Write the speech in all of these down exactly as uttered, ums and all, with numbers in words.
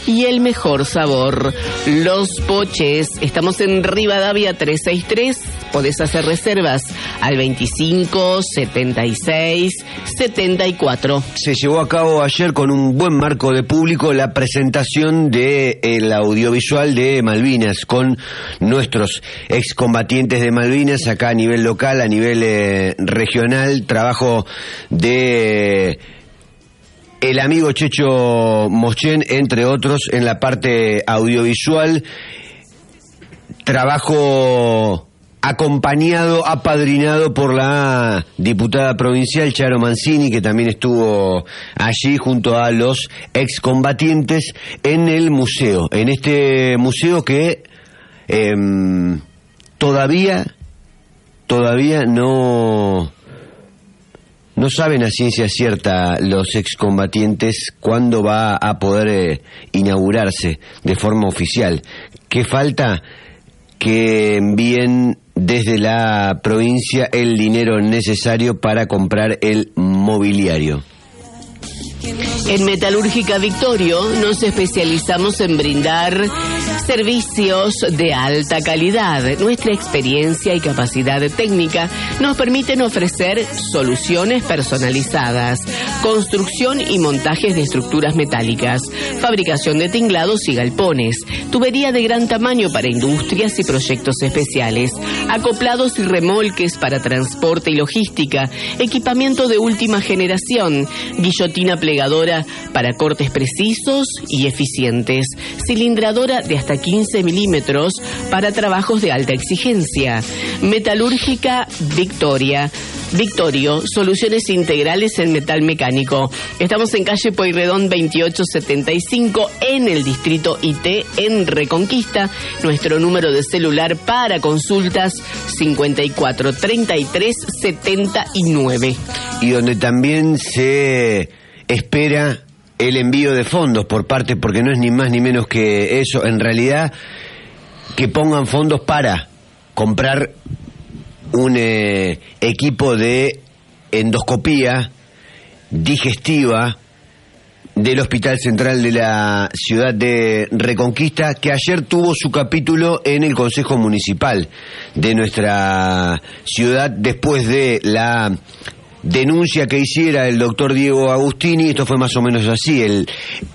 y el mejor sabor. Los Poches, estamos en Rivadavia trescientos sesenta y tres, podés hacer reservas al veinticinco, setenta y seis, setenta y cuatro. Se llevó a cabo ayer con un buen marco de público la presentación del audiovisual de Malvinas, con nuestros excombatientes de Malvinas, acá a nivel local, a nivel eh, regional, trabajo de el amigo Checho Moschen, entre otros, en la parte audiovisual, trabajo acompañado, apadrinado por la diputada provincial Charo Mancini, que también estuvo allí junto a los excombatientes en el museo, en este museo que eh, todavía, todavía no... No saben a ciencia cierta los excombatientes cuándo va a poder eh, inaugurarse de forma oficial. ¿Qué falta? Que envíen desde la provincia el dinero necesario para comprar el mobiliario. En Metalúrgica Victorio nos especializamos en brindar servicios de alta calidad. Nuestra experiencia y capacidad técnica nos permiten ofrecer soluciones personalizadas, construcción y montajes de estructuras metálicas, fabricación de tinglados y galpones, tubería de gran tamaño para industrias y proyectos especiales, acoplados y remolques para transporte y logística, equipamiento de última generación, guillotina plegadora para cortes precisos y eficientes, cilindradora de hasta quince milímetros para trabajos de alta exigencia. Metalúrgica Victoria. Victorio, soluciones integrales en metal mecánico. Estamos en calle Pueyrredón veintiocho setenta y cinco en el distrito I T en Reconquista. Nuestro número de celular para consultas cincuenta y cuatro treinta y tres setenta y nueve. Y donde también se espera el envío de fondos por parte, porque no es ni más ni menos que eso, en realidad, que pongan fondos para comprar un eh, equipo de endoscopía digestiva del Hospital Central de la ciudad de Reconquista, que ayer tuvo su capítulo en el Consejo Municipal de nuestra ciudad, después de la denuncia que hiciera el doctor Diego Agustini. Esto fue más o menos así, el,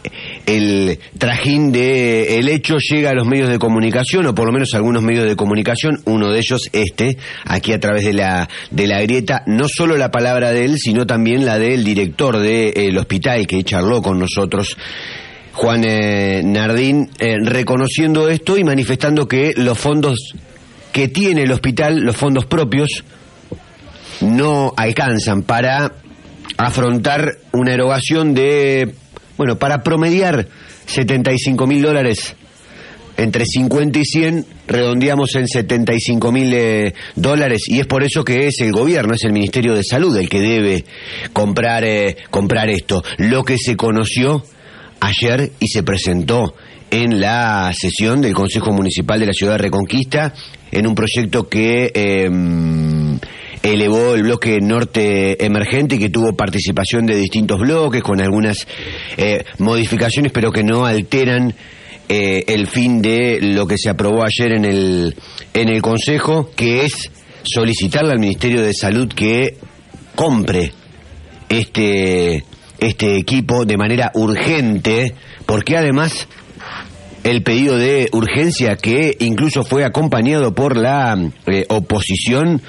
el trajín de el hecho llega a los medios de comunicación, o por lo menos a algunos medios de comunicación, uno de ellos este, aquí a través de la de la grieta, no solo la palabra de él, sino también la del director del hospital que charló con nosotros, Juan eh, Nardín, eh, reconociendo esto y manifestando que los fondos que tiene el hospital, los fondos propios, no alcanzan para afrontar una erogación de, bueno, para promediar setenta y cinco mil dólares, entre cincuenta y cien, redondeamos en setenta y cinco mil eh, dólares, y es por eso que es el gobierno, es el Ministerio de Salud el que debe comprar, eh, comprar esto. Lo que se conoció ayer y se presentó en la sesión del Consejo Municipal de la Ciudad de Reconquista, en un proyecto que Eh, elevó el bloque norte emergente y que tuvo participación de distintos bloques con algunas eh, modificaciones, pero que no alteran eh, el fin de lo que se aprobó ayer en el en el Consejo, que es solicitarle al Ministerio de Salud que compre este este equipo de manera urgente, porque además el pedido de urgencia, que incluso fue acompañado por la eh, oposición,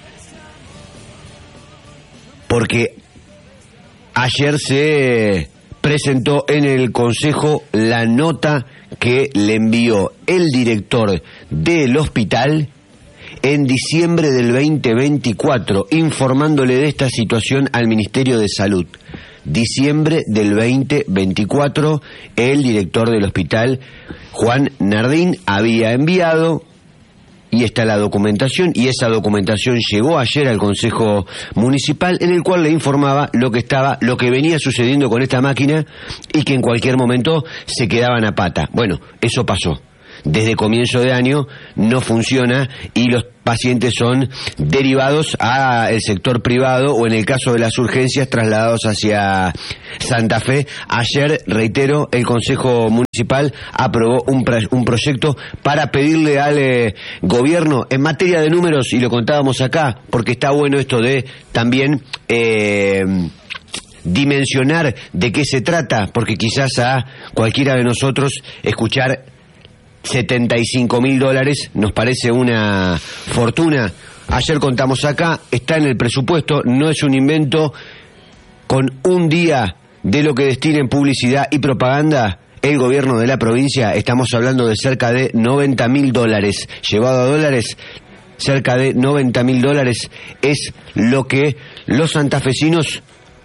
porque ayer se presentó en el Consejo la nota que le envió el director del hospital en diciembre del veinte veinticuatro, informándole de esta situación al Ministerio de Salud. Diciembre del veinte veinticuatro, el director del hospital, Juan Nardín, había enviado, y está la documentación, y esa documentación llegó ayer al Consejo Municipal, en el cual le informaba lo que estaba, lo que venía sucediendo con esta máquina, y que en cualquier momento se quedaban a pata. Bueno, eso pasó. desde comienzo de año no funciona y los pacientes son derivados al sector privado o en el caso de las urgencias trasladados hacia Santa Fe. Ayer, reitero, el Consejo Municipal aprobó un, un proyecto para pedirle al eh, gobierno en materia de números, y lo contábamos acá, porque está bueno esto de también eh, dimensionar de qué se trata, porque quizás a cualquiera de nosotros escuchar setenta y cinco mil dólares nos parece una fortuna. Ayer contamos acá, está en el presupuesto, no es un invento. Con un día de lo que destina en publicidad y propaganda el gobierno de la provincia, estamos hablando de cerca de noventa mil dólares. Llevado a dólares, cerca de noventa mil dólares es lo que los santafesinos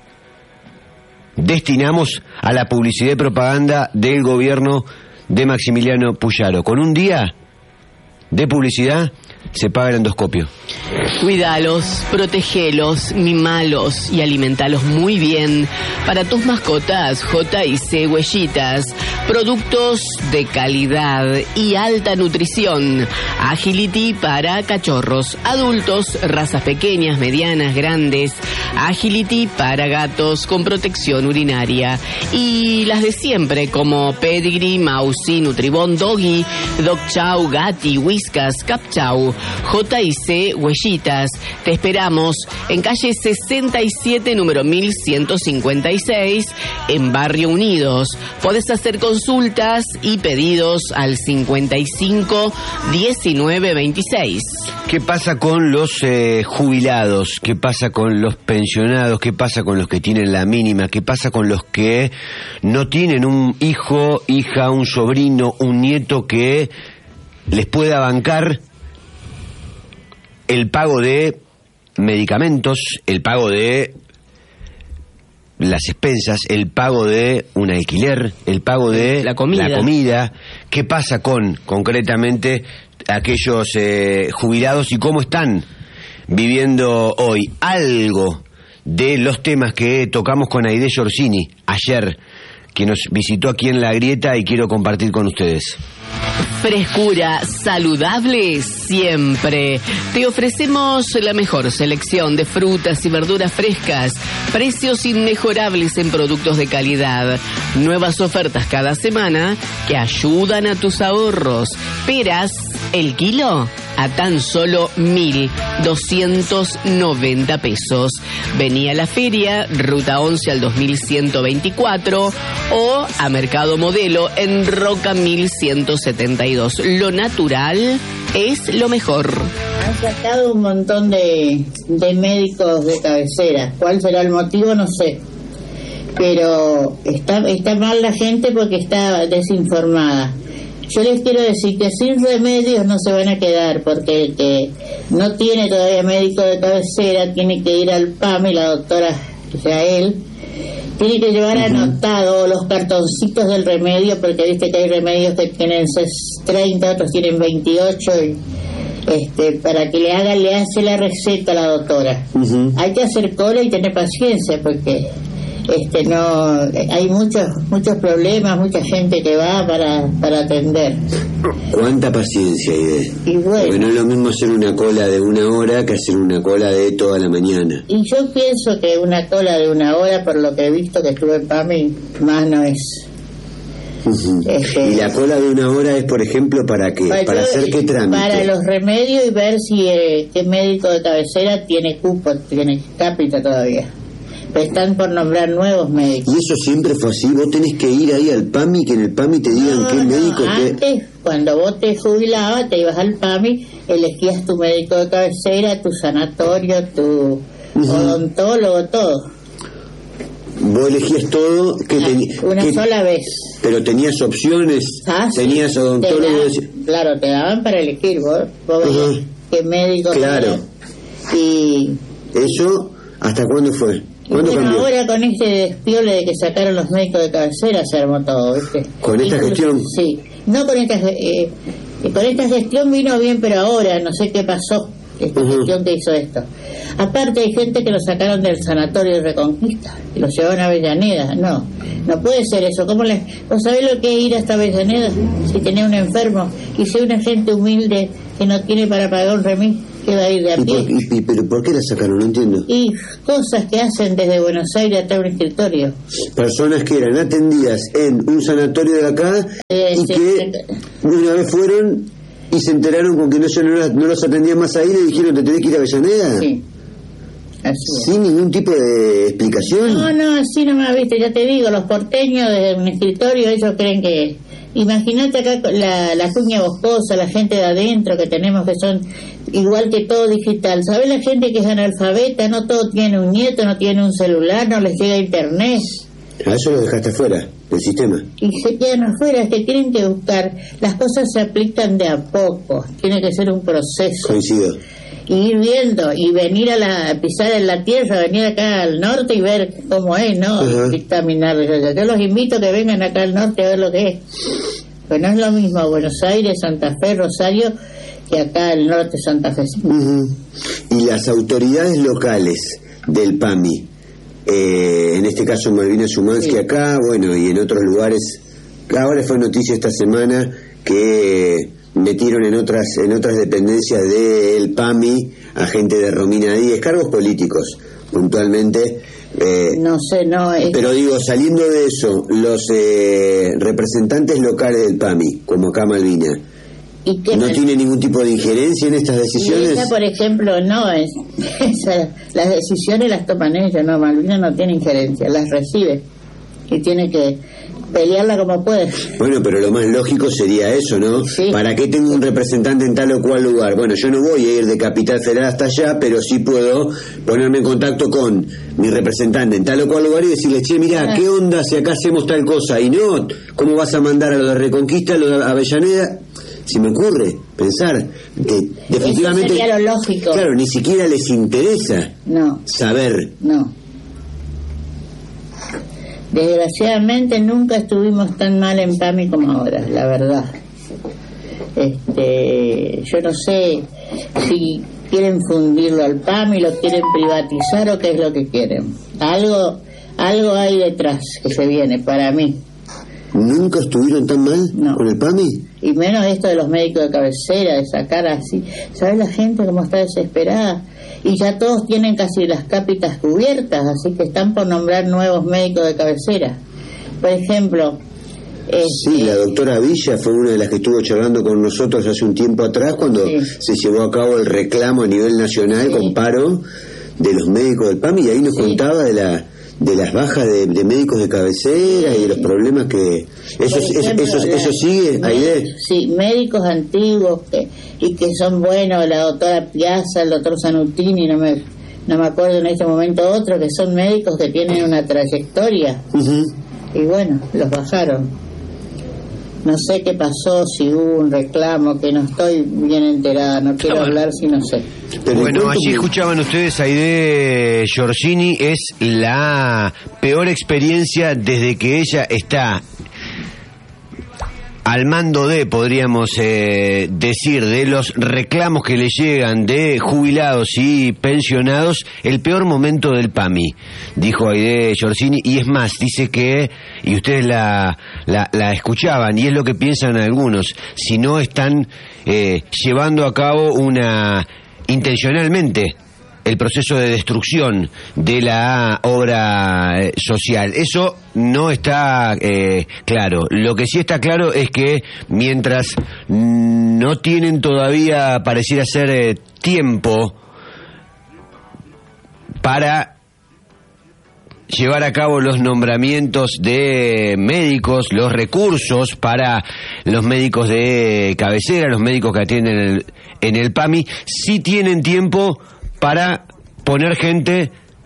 destinamos a la publicidad y propaganda del gobierno de Maximiliano Puyaro. Con un día de publicidad se paga el endoscopio. Cuídalos, protegelos, mimalos y alimentalos muy bien. Para tus mascotas, J y C Huellitas, productos de calidad y alta nutrición. Agility para cachorros, adultos, razas pequeñas, medianas, grandes. Agility para gatos con protección urinaria. Y las de siempre como Pedigree, Mausi, Nutribón, Doggy, Dog Chow, Gatti, Whiskas, Cap Chow. J y C Huellitas. Te esperamos en calle sesenta y siete, número mil ciento cincuenta y seis, en Barrio Unidos. Podés hacer consultas y pedidos al cincuenta y cinco, diecinueve, veintiséis. ¿Qué pasa con los eh, jubilados? ¿Qué pasa con los pensionados? ¿Qué pasa con los que tienen la mínima? ¿Qué pasa con los que no tienen un hijo, hija, un sobrino, un nieto que les pueda bancar el pago de medicamentos, el pago de las expensas, el pago de un alquiler, el pago de la comida? La comida. ¿Qué pasa con, concretamente, aquellos eh, jubilados y cómo están viviendo hoy? Algo de los temas que tocamos con Aide Orsini ayer, que nos visitó aquí en La Grieta, y quiero compartir con ustedes. Frescura saludable siempre. Te ofrecemos la mejor selección de frutas y verduras frescas, precios inmejorables en productos de calidad, nuevas ofertas cada semana que ayudan a tus ahorros. Peras, el kilo a tan solo mil doscientos noventa pesos. Vení a la feria, ruta once al dos mil ciento veinticuatro, o a Mercado Modelo en Roca mil ciento setenta y dos. Lo natural es lo mejor. Han sacado un montón de, de médicos de cabecera. ¿Cuál será el motivo? No sé. Pero está, está mal la gente porque está desinformada. Yo les quiero decir que sin remedios no se van a quedar, porque el que no tiene todavía médico de cabecera tiene que ir al P A M y la doctora, o sea, él, tiene que llevar uh-huh. anotado los cartoncitos del remedio, porque viste que hay remedios que tienen treinta, otros tienen veintiocho, y, este, para que le haga, le hace la receta a la doctora. Uh-huh. Hay que hacer cola y tener paciencia, porque este no hay muchos muchos problemas, mucha gente que va para para atender. ¿Cuánta paciencia hay de? Y bueno, porque no es lo mismo hacer una cola de una hora que hacer una cola de toda la mañana. Y yo pienso que una cola de una hora, por lo que he visto que estuve en P A M I, más no es. Uh-huh. Este, ¿Y la cola de una hora es, por ejemplo, para qué? ¿Para, ¿Para hacer qué trámite? Para los remedios y ver si eh, qué médico de cabecera tiene cupo, tiene cápita todavía. Están por nombrar nuevos médicos. ¿Y eso siempre fue así? ¿Vos tenés que ir ahí al P A M I, que en el P A M I te digan no, qué no, médico? Antes, que... cuando vos te jubilabas, te ibas al P A M I, elegías tu médico de cabecera, tu sanatorio, tu uh-huh. odontólogo, todo. Vos elegías todo, que ah, teni- una que... sola vez. Pero tenías opciones, ah, tenías sí, odontólogo. Te da, claro, te daban para elegir, vos, vos uh-huh. veías qué médico. Claro. Era. Y ¿eso hasta cuándo fue? ¿Cuándo bueno, cambió? Ahora con este despiole de que sacaron los médicos de cabecera se armó todo, ¿viste? ¿Con esta Incluso, gestión? Sí, no con esta eh, con esta gestión vino bien, pero ahora no sé qué pasó, esta uh-huh. gestión que hizo esto. Aparte hay gente que lo sacaron del sanatorio de Reconquista y lo llevaron a Avellaneda. No, no puede ser eso. ¿Cómo le... ¿Vos sabés lo que es ir hasta Avellaneda si tenés un enfermo y si una gente humilde que no tiene para pagar un remis, que va a ir de a ¿Y pie? por, y, y, ¿Pero por qué la sacaron? No entiendo. Y cosas que hacen desde Buenos Aires hasta un escritorio. Personas que eran atendidas en un sanatorio de acá Eh, y sí, que sí. una vez fueron y se enteraron con que no, ya no, las- no los atendían más ahí, le dijeron, ¿te tenés que ir a Avellaneda? Sí. Así es. Sin ningún tipo de explicación. No, no, así nomás, viste, ya te digo, los porteños desde un escritorio, ellos creen que... Imagínate acá la, la cuña boscosa, la gente de adentro que tenemos que son igual que todo digital. ¿Sabes la gente que es analfabeta? No todo tiene un nieto, no tiene un celular, no les llega internet. A eso lo dejaste afuera del sistema. Y se quedan afuera, es que tienen que buscar, las cosas se aplican de a poco, tiene que ser un proceso. Coincido. Y ir viendo, y venir a la a pisar en la tierra, venir acá al norte y ver cómo es, ¿no? Ajá. Dictaminar. Yo los invito a que vengan acá al norte a ver lo que es. Pues no es lo mismo Buenos Aires, Santa Fe, Rosario, que acá al norte Santa Fe. Uh-huh. Y las autoridades locales del PAMI, eh, en este caso Malvina Zumansky Sí. acá, bueno, y en otros lugares, ahora fue noticia esta semana que metieron en otras en otras dependencias del PAMI a gente de Romina Díez, cargos políticos puntualmente, eh, No sé, no es... pero digo, saliendo de eso, los eh, representantes locales del PAMI, como acá Malvina, ¿Y qué ¿no más? tiene ningún tipo de injerencia en estas Y decisiones? ella, por ejemplo, no, es, esa- las decisiones las toman ellos, no, Malvina no tiene injerencia, las recibe y tiene que pelearla como puede. Bueno, pero lo más lógico sería eso, ¿no? Sí. ¿Para qué tengo un representante en tal o cual lugar? Bueno, yo no voy a ir de Capital Federal hasta allá, pero sí puedo ponerme en contacto con mi representante en tal o cual lugar y decirle, che, mirá, Ah. ¿qué onda si acá hacemos tal cosa? Y no, ¿cómo vas a mandar a lo de Reconquista, a lo de Avellaneda? Si me ocurre pensar que definitivamente... Eso sería lo lógico. Claro, ni siquiera les interesa No, saber. no. Desgraciadamente nunca estuvimos tan mal en PAMI como ahora, la verdad. Este, yo no sé si quieren fundirlo al PAMI, lo quieren privatizar o qué es lo que quieren. Algo, algo hay detrás que se viene para mí. ¿Nunca estuvieron tan mal No. con el PAMI? Y menos esto de los médicos de cabecera, de sacar así. ¿Sabes la gente cómo está desesperada? Y ya todos tienen casi las cápitas cubiertas, así que están por nombrar nuevos médicos de cabecera. Por ejemplo... Sí, este, la doctora Villa fue una de las que estuvo charlando con nosotros hace un tiempo atrás cuando Sí. se llevó a cabo el reclamo a nivel nacional Sí. con paro de los médicos del PAMI, y ahí nos Sí. contaba de la de las bajas de, de médicos de cabecera y de los problemas que... ¿Eso, Por eso, ejemplo, eso, la- eso sigue, Aide? Sí, médicos antiguos que, y que son buenos, la doctora Piazza, el doctor Sanutini, no me, no me acuerdo en este momento otro, que son médicos que tienen una trayectoria, Ujú. y bueno, los bajaron. No sé qué pasó, si hubo un reclamo, que no estoy bien enterada, no quiero bueno. hablar si no sé. Pero Bueno, ¿cuánto allí que- escuchaban ustedes a Aide Giorgini, es la peor experiencia desde que ella está al mando de, podríamos eh, decir, de los reclamos que le llegan de jubilados y pensionados, el peor momento del PAMI, dijo Aide Giorgini, y es más, dice que, y ustedes la, la, la escuchaban, y es lo que piensan algunos, si no están eh, llevando a cabo una, intencionalmente, el proceso de destrucción de la obra eh, social. Eso no está eh, claro. Lo que sí está claro es que mientras no tienen todavía, pareciera ser, eh, tiempo para llevar a cabo los nombramientos de médicos, los recursos para los médicos de cabecera, los médicos que atienden en el, en el PAMI, sí tienen tiempo para poner gente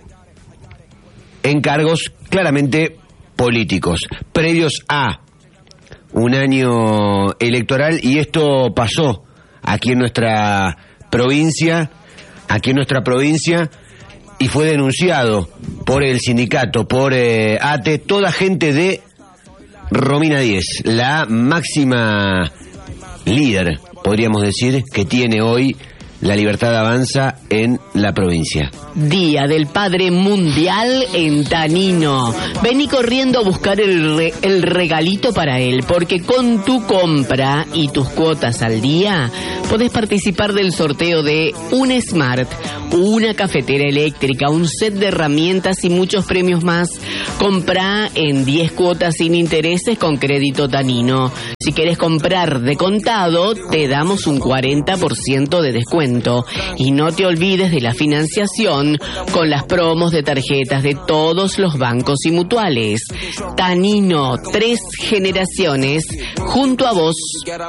en cargos claramente políticos, previos a un año electoral, y esto pasó aquí en nuestra provincia, aquí en nuestra provincia, y fue denunciado por el sindicato, por eh, A T E, toda gente de Romina Díez, la máxima líder, podríamos decir, que tiene hoy La Libertad Avanza en la provincia. Día del Padre Mundial en Tanino. Vení corriendo a buscar el, re, el regalito para él, porque con tu compra y tus cuotas al día podés participar del sorteo de un Smart, una cafetera eléctrica, un set de herramientas y muchos premios más. Comprá en diez cuotas sin intereses con crédito Tanino. Si querés comprar de contado, te damos un cuarenta por ciento de descuento. Y no te olvides de la financiación con las promos de tarjetas de todos los bancos y mutuales. Tanino, tres generaciones junto a vos.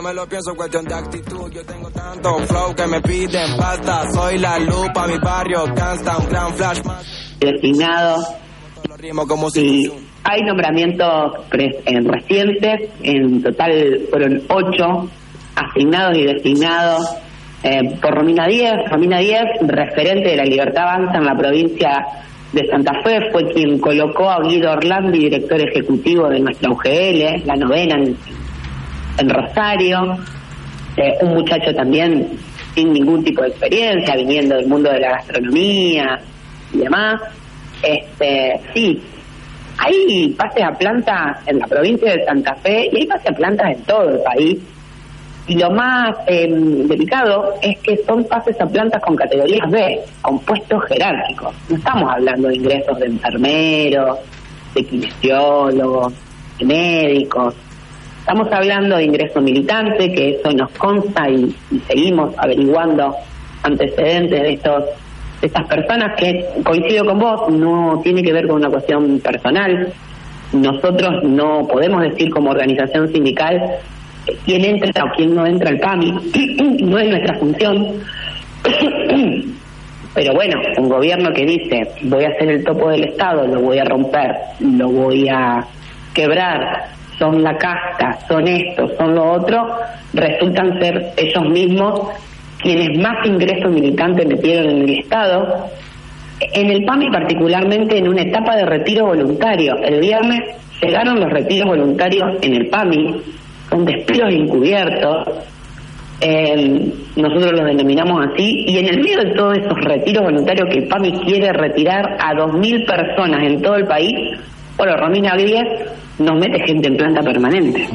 Designado, y hay nombramientos recientes, en total fueron ocho asignados y designados Eh, por Romina Díez. Romina Díez, referente de la Libertad Avanza en la provincia de Santa Fe, fue quien colocó a Guido Orlandi, director ejecutivo de nuestra U G L, la novena en, en Rosario, eh, un muchacho también sin ningún tipo de experiencia, viniendo del mundo de la gastronomía y demás. Este, sí, hay pases a planta en la provincia de Santa Fe y hay pases a plantas en todo el país. Y lo más eh, delicado es que son pases a plantas con categorías B, con puestos jerárquicos. No estamos hablando de ingresos de enfermeros, de kinesiólogos, de médicos. Estamos hablando de ingreso militante, que eso nos consta y, y seguimos averiguando antecedentes de estos de estas personas, que, coincido con vos, no tiene que ver con una cuestión personal. Nosotros no podemos decir como organización sindical quién entra o quién no entra al P A M I, no es nuestra función. Pero bueno, un gobierno que dice voy a hacer el topo del Estado, lo voy a romper, lo voy a quebrar, son la casta, son esto, son lo otro, resultan ser ellos mismos quienes más ingresos militantes metieron en el Estado. En el P A M I particularmente en una etapa de retiro voluntario. El viernes llegaron los retiros voluntarios en el P A M I, son despidos encubiertos, eh, nosotros los denominamos así, y en el medio de todos esos retiros voluntarios que el P A M I quiere retirar a dos mil personas en todo el país, bueno, Romina Díez nos mete gente en planta permanente.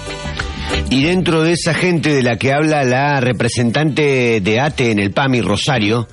Y dentro de esa gente de la que habla la representante de A T E en el P A M I Rosario,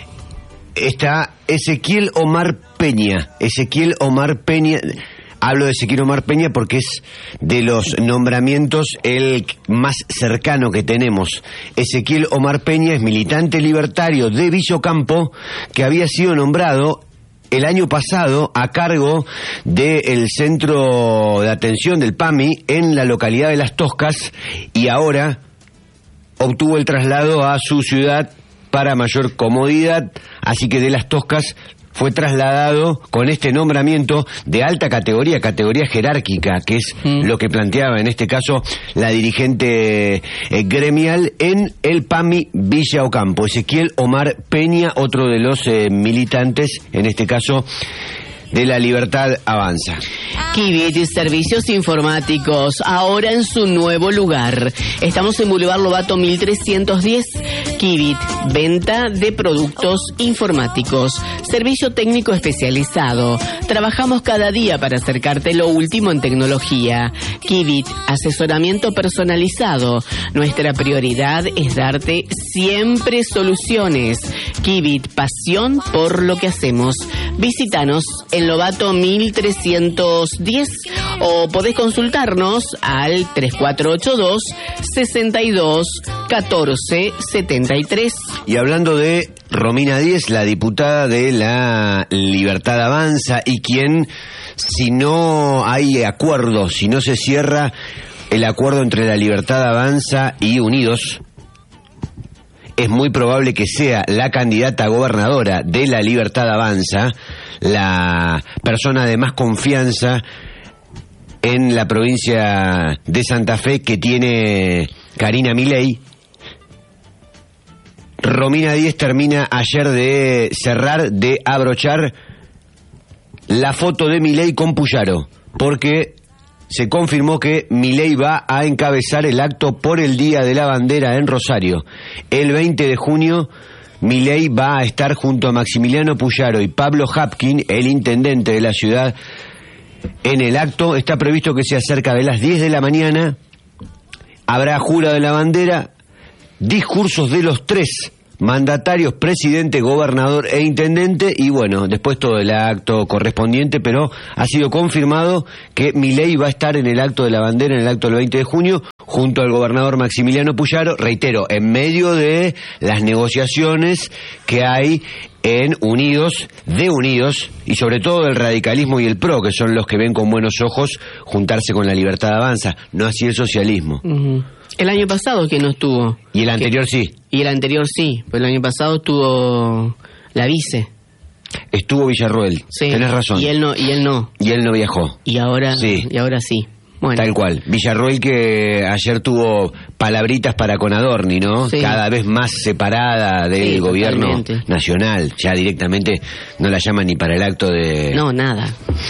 está Ezequiel Omar Peña. Ezequiel Omar Peña... Hablo de Ezequiel Omar Peña porque es de los nombramientos el más cercano que tenemos. Ezequiel Omar Peña es militante libertario de Villocampo, que había sido nombrado el año pasado a cargo del centro de atención del P A M I en la localidad de Las Toscas, y ahora obtuvo el traslado a su ciudad para mayor comodidad, así que de Las Toscas fue trasladado con este nombramiento de alta categoría, categoría jerárquica, que es mm. lo que planteaba en este caso la dirigente eh, gremial en el P A M I Villa Ocampo. Ezequiel Omar Peña, otro de los eh, militantes, en este caso de la Libertad Avanza. Kibit y Servicios Informáticos, ahora en su nuevo lugar. Estamos en Boulevard Lobato mil trescientos diez. Kibit, venta de productos informáticos, servicio técnico especializado. Trabajamos cada día para acercarte lo último en tecnología. Kibit, asesoramiento personalizado. Nuestra prioridad es darte siempre soluciones. Kibit, pasión por lo que hacemos. Visítanos en Lobato mil trescientos diez o podés consultarnos al tres cuatro ocho dos, seis dos, uno cuatro siete tres. Y hablando de Romina Díez, la diputada de la Libertad Avanza, y quien, si no hay acuerdo, si no se cierra el acuerdo entre la Libertad Avanza y Unidos, es muy probable que sea la candidata a gobernadora de la Libertad Avanza, la persona de más confianza en la provincia de Santa Fe que tiene Karina Milei. Romina Díez termina ayer de cerrar, de abrochar la foto de Milei con Puyaro, porque se confirmó que Milei va a encabezar el acto por el Día de la Bandera en Rosario. El veinte de junio, Milei va a estar junto a Maximiliano Puyaro y Pablo Hapkin, el intendente de la ciudad, en el acto. Está previsto que sea cerca de las diez de la mañana. Habrá jura de la bandera, discursos de los tres mandatarios, presidente, gobernador e intendente, y bueno, después todo el acto correspondiente, pero ha sido confirmado que Milei va a estar en el acto de la bandera, en el acto del veinte de junio, junto al gobernador Maximiliano Puyaro, reitero, en medio de las negociaciones que hay en Unidos, de Unidos, y sobre todo el radicalismo y el PRO, que son los que ven con buenos ojos juntarse con la Libertad Avanza, no así el socialismo. Uh-huh. El año pasado que no estuvo. Y el anterior sí. Y el anterior sí, pero el año pasado estuvo la vice. Estuvo Villarroel, sí. Tenés razón. Y él no, y él no. Y él no viajó. Y ahora sí. Y ahora sí. Bueno. Tal cual. Villarroel, que ayer tuvo palabritas para con Adorni, ¿no? Sí. Cada vez más separada del sí, gobierno totalmente. nacional. Ya directamente no la llaman ni para el acto de... No, nada.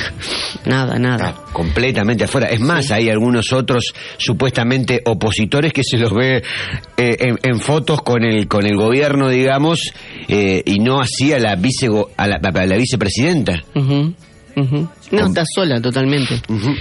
Nada, nada. Está completamente afuera. Es más, sí. Hay algunos otros supuestamente opositores que se los ve eh, en, en fotos con el con el gobierno, digamos, eh, y no así a la, vice, a la, a la vicepresidenta. Uh-huh. Uh-huh. No, Com- está sola totalmente. Uh-huh.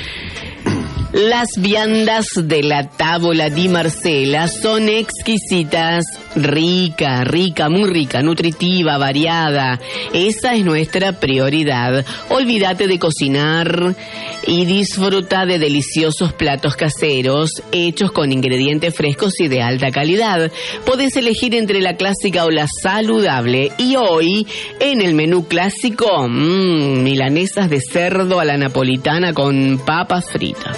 Las viandas de la Tavola di Marcella son exquisitas, rica, rica, muy rica, nutritiva, variada. Esa es nuestra prioridad. Olvídate de cocinar y disfruta de deliciosos platos caseros hechos con ingredientes frescos y de alta calidad. Podés elegir entre la clásica o la saludable. Y hoy, en el menú clásico, mmm, milanesas de cerdo a la napolitana con papas fritas.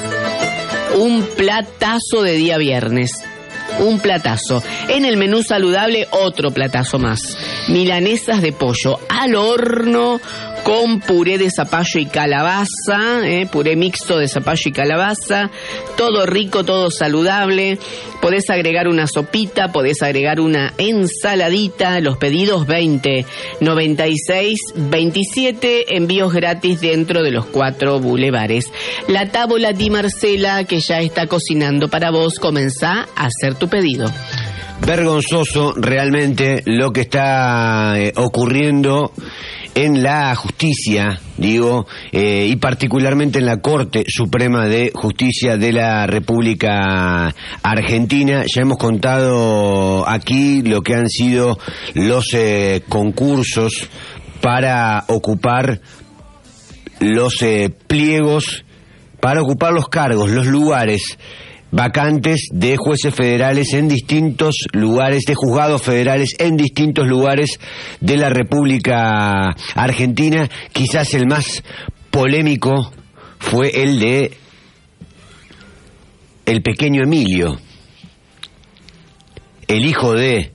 Un platazo de día viernes. Un platazo. En el menú saludable, otro platazo más. Milanesas de pollo al horno con puré de zapallo y calabaza, eh, puré mixto de zapallo y calabaza, todo rico, todo saludable. Podés agregar una sopita, podés agregar una ensaladita. Los pedidos veinte noventa y seis veintisiete, envíos gratis dentro de los cuatro bulevares. La Tavola di Marcella, que ya está cocinando para vos, comenzá a hacer tu pedido. Vergonzoso realmente lo que está eh, ocurriendo en la justicia, digo, eh, y particularmente en la Corte Suprema de Justicia de la República Argentina. Ya hemos contado aquí lo que han sido los eh, concursos para ocupar los eh, pliegos, para ocupar los cargos, los lugares vacantes de jueces federales en distintos lugares, de juzgados federales en distintos lugares de la República Argentina. Quizás el más polémico fue el de el pequeño Emilio, el hijo de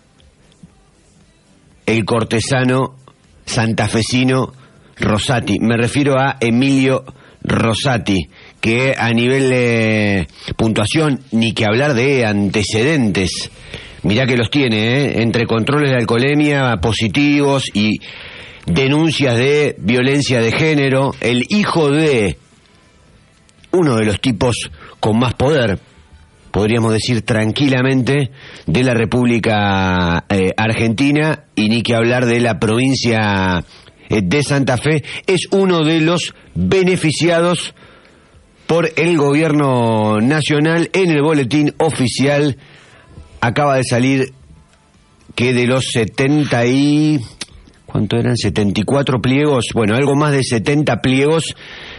el cortesano santafesino Rosati. Me refiero a Emilio Rosati, que a nivel de puntuación, ni que hablar de antecedentes, mirá que los tiene, ¿eh? Entre controles de alcoholemia positivos y denuncias de violencia de género, el hijo de uno de los tipos con más poder, podríamos decir tranquilamente, de la República eh, Argentina, y ni que hablar de la provincia de Santa Fe, es uno de los beneficiados por el gobierno nacional. En el boletín oficial acaba de salir que de los setenta y... ¿cuánto eran? setenta y cuatro pliegos, bueno, algo más de setenta pliegos.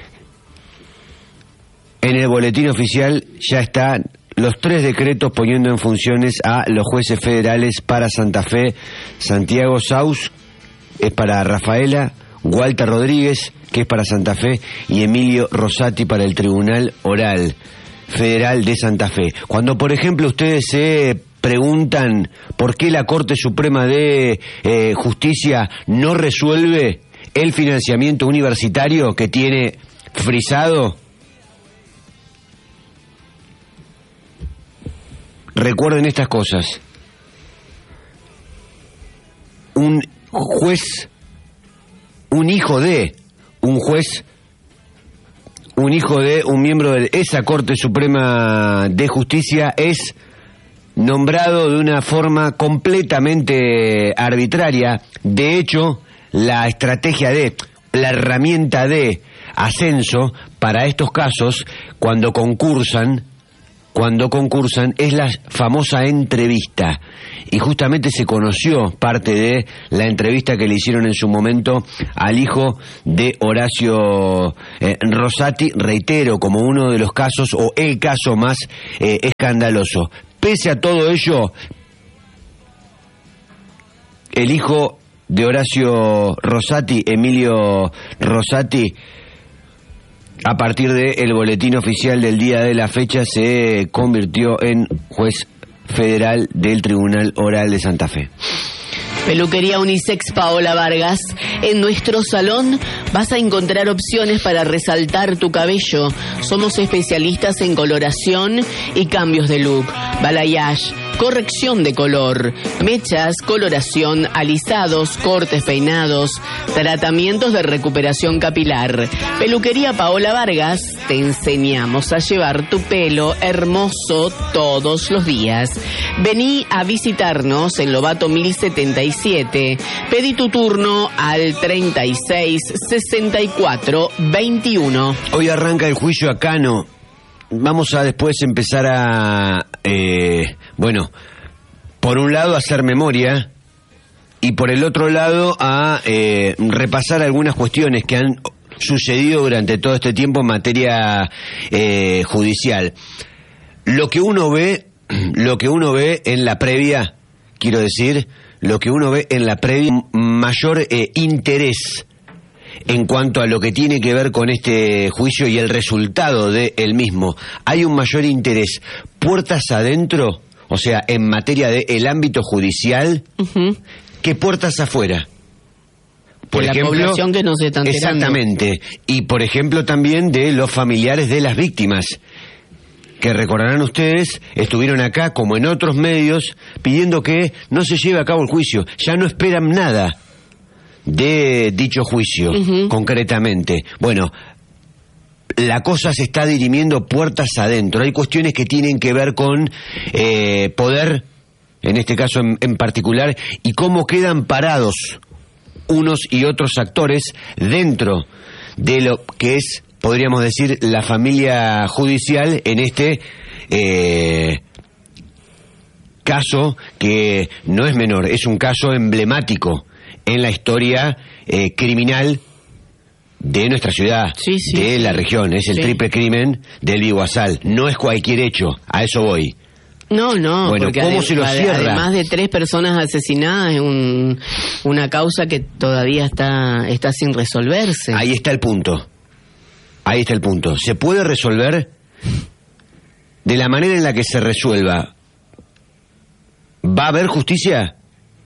En el boletín oficial ya están los tres decretos poniendo en funciones a los jueces federales para Santa Fe. Santiago Saus es para Rafaela, Walter Rodríguez, que es para Santa Fe, y Emilio Rosati para el Tribunal Oral Federal de Santa Fe. Cuando, por ejemplo, ustedes se preguntan por qué la Corte Suprema de eh, Justicia no resuelve el financiamiento universitario que tiene frisado, recuerden estas cosas. Un juez, un hijo de un juez un hijo de un miembro de esa Corte Suprema de Justicia, es nombrado de una forma completamente arbitraria. De hecho, la estrategia de, la herramienta de ascenso para estos casos, cuando concursan, cuando concursan, es la famosa entrevista. Y justamente se conoció parte de la entrevista que le hicieron en su momento al hijo de Horacio eh, Rosati, reitero, como uno de los casos, o el caso más eh, escandaloso. Pese a todo ello, el hijo de Horacio Rosati, Emilio Rosati, a partir del boletín oficial del día de la fecha, se convirtió en juez federal del Tribunal Oral de Santa Fe. Peluquería Unisex Paola Vargas. En nuestro salón vas a encontrar opciones para resaltar tu cabello. Somos especialistas en coloración y cambios de look. Balayage, corrección de color, mechas, coloración, alisados, cortes, peinados, tratamientos de recuperación capilar. Peluquería Paola Vargas, te enseñamos a llevar tu pelo hermoso todos los días. Vení a visitarnos en Lobato mil setenta y siete. Pedí tu turno al treinta y seis, sesenta y cuatro, veintiuno. Hoy arranca el juicio a Cano. Vamos a después empezar a, eh, bueno, por un lado a hacer memoria y por el otro lado a eh, repasar algunas cuestiones que han sucedido durante todo este tiempo en materia eh, judicial. Lo que uno ve, lo que uno ve en la previa, quiero decir, lo que uno ve en la previa, mayor eh, interés en cuanto a lo que tiene que ver con este juicio y el resultado de el mismo. Hay un mayor interés puertas adentro, o sea, en materia de el ámbito judicial, uh-huh, que puertas afuera. Por de ejemplo, la población que no se está enterando. Exactamente. Y por ejemplo también de los familiares de las víctimas, que recordarán ustedes, estuvieron acá como en otros medios pidiendo que no se lleve a cabo el juicio. Ya no esperan nada de dicho juicio, uh-huh, concretamente. Bueno, la cosa se está dirimiendo puertas adentro. Hay cuestiones que tienen que ver con eh, poder, en este caso en, en particular, y cómo quedan parados unos y otros actores dentro de lo que es, podríamos decir, la familia judicial en este eh, caso, que no es menor, es un caso emblemático en la historia eh, criminal de nuestra ciudad, sí, sí, de la región. Es el sí. triple crimen del Viguazal. No es cualquier hecho, a eso voy. No, no, bueno, porque ¿cómo adem- se lo cierra? Además de tres personas asesinadas, es un, una causa que todavía está, está sin resolverse. Ahí está el punto. Ahí está el punto. ¿Se puede resolver? De la manera en la que se resuelva, ¿va a haber justicia?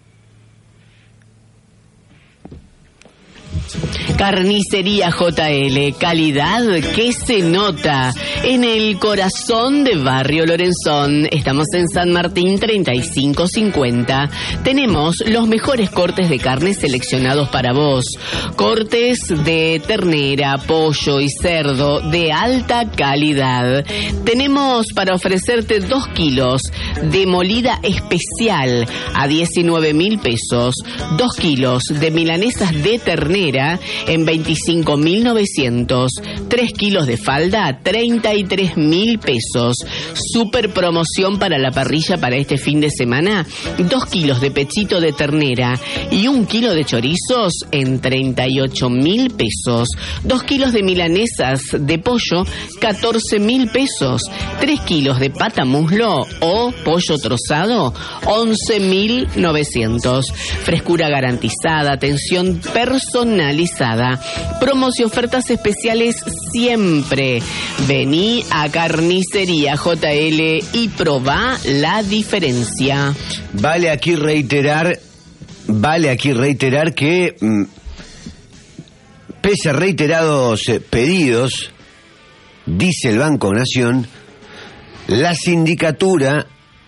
Carnicería J L, calidad que se nota en el corazón de Barrio Lorenzón. Estamos en San Martín treinta y cinco cincuenta. Tenemos los mejores cortes de carne seleccionados para vos. Cortes de ternera, pollo y cerdo de alta calidad. Tenemos para ofrecerte dos kilos de molida especial a diecinueve mil pesos. Dos kilos de milanesas de ternera en veinticinco mil novecientos. Tres kilos de falda, treinta y tres mil pesos. Super promoción para la parrilla para este fin de semana. Dos kilos de pechito de ternera y un kilo de chorizos en treinta y ocho mil pesos. Dos kilos de milanesas de pollo, catorce mil pesos. Tres kilos de pata muslo o pollo trozado, once mil novecientos. Frescura garantizada, atención personalizada. Promos y ofertas especiales siempre. Vení a Carnicería J L y probá la diferencia. Vale aquí reiterar, vale aquí reiterar que mmm, pese a reiterados eh, pedidos, dice el Banco Nación, la sindicatura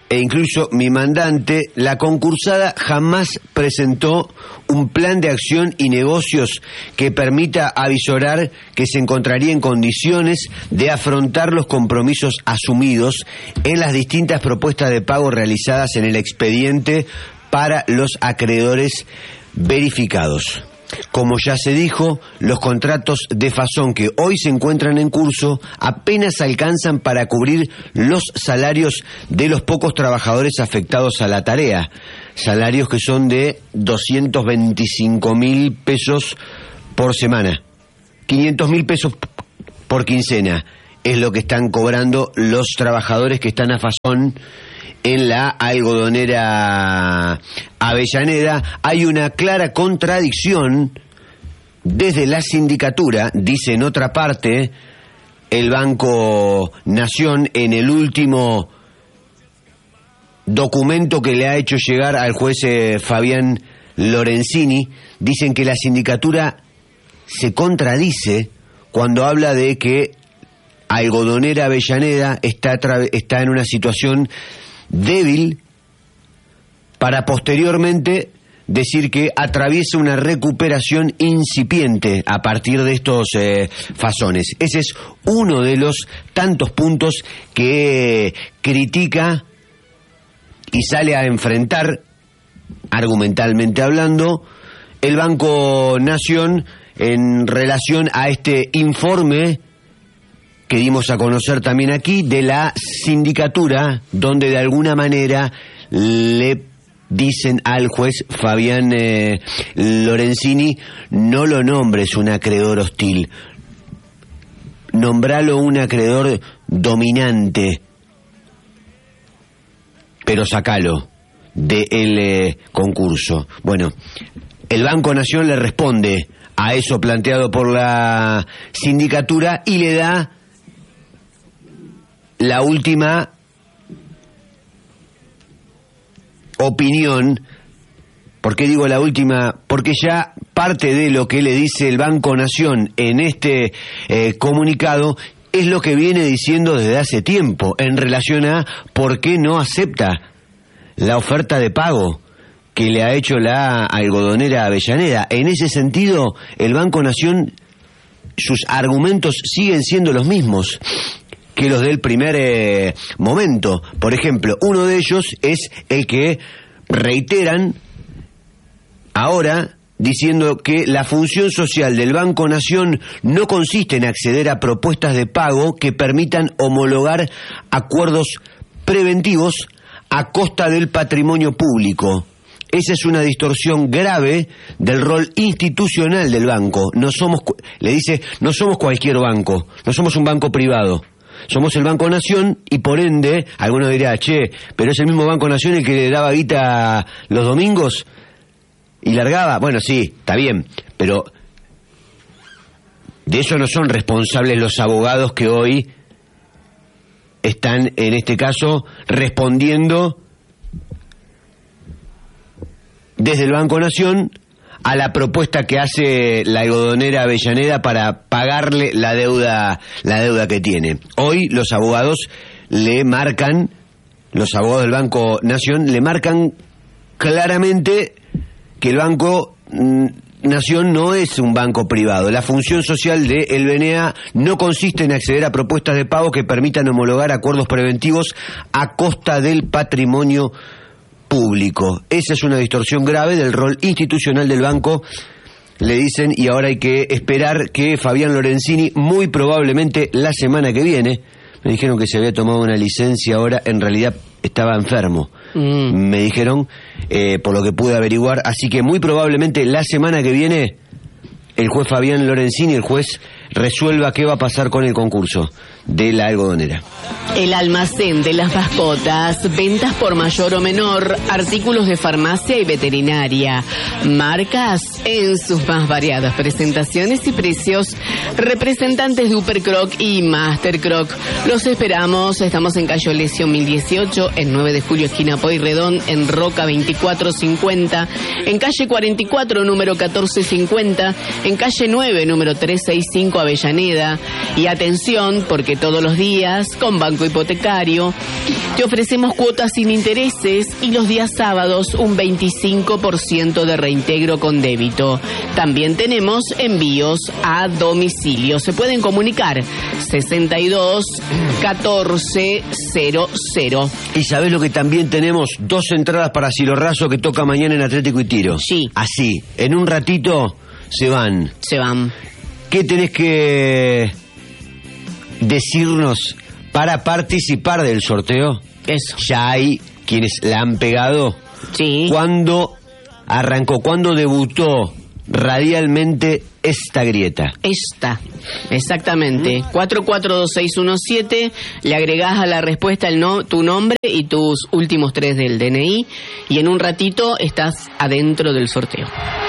e incluso mi mandante, la concursada jamás presentó un plan de acción y negocios que permita avisorar que se encontraría en condiciones de afrontar los compromisos asumidos en las distintas propuestas de pago realizadas en el expediente para los acreedores verificados. Como ya se dijo, los contratos de Fasón que hoy se encuentran en curso apenas alcanzan para cubrir los salarios de los pocos trabajadores afectados a la tarea, salarios que son de doscientos veinticinco mil pesos por semana, quinientos mil pesos por quincena, es lo que están cobrando los trabajadores que están a Fasón en la algodonera Avellaneda. Hay una clara contradicción desde la sindicatura, dice en otra parte el Banco Nación en el último documento que le ha hecho llegar al juez eh, Fabián Lorenzini. Dicen que la sindicatura se contradice cuando habla de que Algodonera Avellaneda está, está en una situación débil, para posteriormente decir que atraviesa una recuperación incipiente a partir de estos eh, fasones. Ese es uno de los tantos puntos que critica y sale a enfrentar, argumentalmente hablando, el Banco Nación en relación a este informe que dimos a conocer también aquí, de la sindicatura, donde de alguna manera le dicen al juez Fabián eh, Lorenzini, no lo nombres un acreedor hostil, nombralo un acreedor dominante, pero sacalo del eh, concurso. Bueno, el Banco Nación le responde a eso planteado por la sindicatura y le da la última opinión. ¿Por qué digo la última? Porque ya parte de lo que le dice el Banco Nación en este eh, comunicado es lo que viene diciendo desde hace tiempo en relación a por qué no acepta la oferta de pago que le ha hecho la algodonera Avellaneda. En ese sentido, el Banco Nación, sus argumentos siguen siendo los mismos que los del primer eh, momento. Por ejemplo, uno de ellos es el que reiteran ahora, diciendo que la función social del Banco Nación no consiste en acceder a propuestas de pago que permitan homologar acuerdos preventivos a costa del patrimonio público. Esa es una distorsión grave del rol institucional del banco. No somos, le dice, no somos cualquier banco, no somos un banco privado. Somos el Banco Nación y por ende, alguno dirá, che, pero es el mismo Banco Nación el que le daba guita los domingos y largaba. Bueno, sí, está bien, pero de eso no son responsables los abogados que hoy están, en este caso, respondiendo desde el Banco Nación a la propuesta que hace la algodonera Avellaneda para pagarle la deuda, la deuda que tiene. Hoy los abogados le marcan, los abogados del Banco Nación le marcan claramente que el Banco Nación no es un banco privado. La función social de el B N A no consiste en acceder a propuestas de pago que permitan homologar acuerdos preventivos a costa del patrimonio público. Esa es una distorsión grave del rol institucional del banco, le dicen, y ahora hay que esperar que Fabián Lorenzini, muy probablemente la semana que viene, me dijeron que se había tomado una licencia ahora, en realidad estaba enfermo, mm. me dijeron, eh, por lo que pude averiguar, así que muy probablemente la semana que viene el juez Fabián Lorenzini, el juez, resuelva qué va a pasar con el concurso de la algodonera. El almacén de las mascotas, ventas por mayor o menor, artículos de farmacia y veterinaria, marcas en sus más variadas presentaciones y precios, representantes de Upercroc y Mastercroc. Los esperamos, estamos en calle Olesio mil dieciocho, en nueve de julio esquina Pueyrredón, en Roca veinticuatro cincuenta, en calle cuarenta y cuatro número catorce cincuenta, en calle nueve número trescientos sesenta y cinco Avellaneda. Y atención, porque todos los días con Banco Hipotecario. Te ofrecemos cuotas sin intereses y los días sábados un veinticinco por ciento de reintegro con débito. También tenemos envíos a domicilio. Se pueden comunicar sesenta y dos catorce cero cero. Y sabés lo que también tenemos, dos entradas para Cielo Raso que toca mañana en Atlético y Tiro. Sí. Así, en un ratito se van. Se van. ¿Qué tenés que decirnos para participar del sorteo? Eso. Ya hay quienes la han pegado. Sí. ¿Cuándo arrancó? ¿Cuándo debutó radialmente esta grieta? Esta, exactamente. cuatro cuatro dos seis uno siete, le agregás a la respuesta el no, tu nombre y tus últimos tres del D N I y en un ratito estás adentro del sorteo.